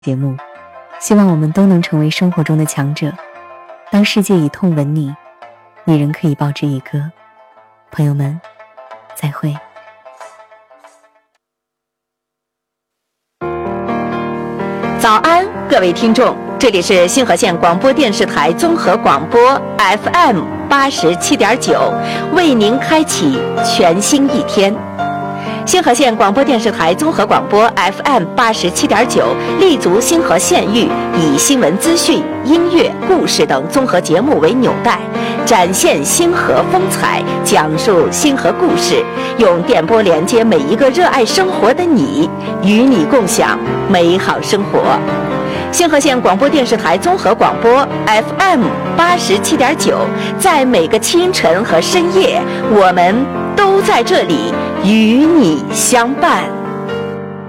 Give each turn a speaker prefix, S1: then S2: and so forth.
S1: 节目，希望我们都能成为生活中的强者。当世界以痛吻你，你仍可以报之以歌。朋友们，再会。
S2: 早安，各位听众，这里是星河县广播电视台综合广播 FM87.9，为您开启全新一天。星河县广播电视台综合广播 FM87.9 立足星河县域，以新闻资讯、音乐、故事等综合节目为纽带，展现星河风采，讲述星河故事，用电波连接每一个热爱生活的你，与你共享美好生活。星河县广播电视台综合广播 FM87.9，在每个清晨和深夜，我们都在这里与你相伴。